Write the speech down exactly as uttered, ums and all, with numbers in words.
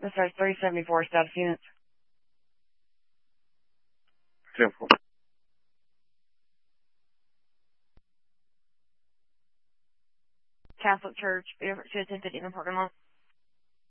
This is three seventy-four status units. Simple. Catholic Church, Beaufort, two ten fifty in the parking lot.